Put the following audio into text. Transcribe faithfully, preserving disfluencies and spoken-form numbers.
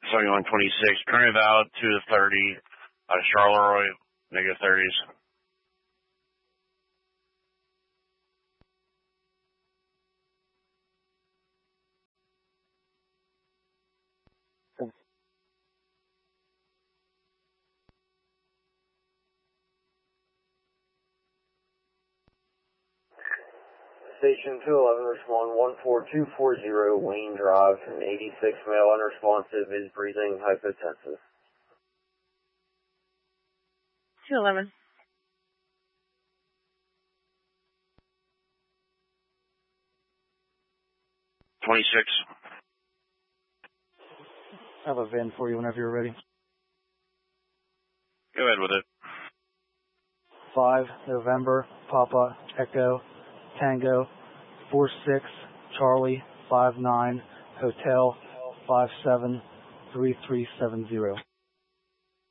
seventy-one twenty-six, current valid to the thirty, uh, Charleroi, negative thirties. Station two eleven, respond one four two four zero, Wayne Drive, an eighty-six male unresponsive, is breathing hypotensive. two eleven. twenty-six. I have a V I N for you whenever you're ready. Go ahead with it. five November, Papa, Echo, Tango, four six, Charlie, five nine, Hotel, five seven, three three seven zero.